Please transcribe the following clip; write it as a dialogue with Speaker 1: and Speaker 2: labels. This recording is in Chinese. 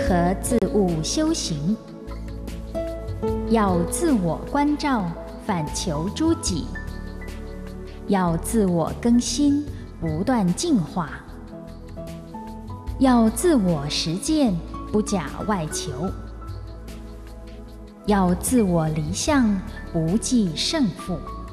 Speaker 1: 和自悟修行，要自我关照，反求诸己；要自我更新，不断进化；要自我实践，不假外求；要自我离相，不计胜负。